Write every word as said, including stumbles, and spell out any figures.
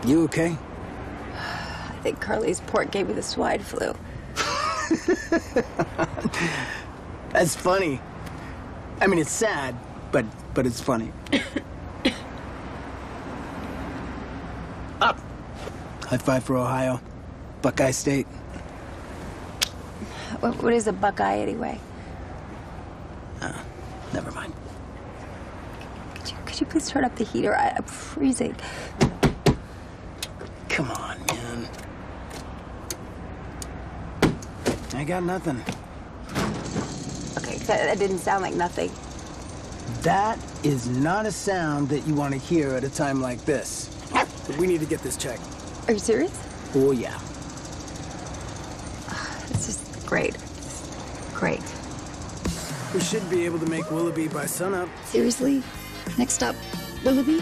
You okay? I think Carly's port gave me the swine flu. That's funny. I mean, it's sad, but but it's funny. Up. High five for Ohio. Buckeye State. What, what is a Buckeye anyway? Uh, never mind. Could you, could you please turn up the heater? I, I'm freezing. Come on, man. I got nothing. Okay, that, that didn't sound like nothing. That is not a sound that you want to hear at a time like this. We need to get this checked. Are you serious? Oh, yeah. This is great. Great. We should be able to make Willoughby by sunup. Seriously? Next stop, Willoughby?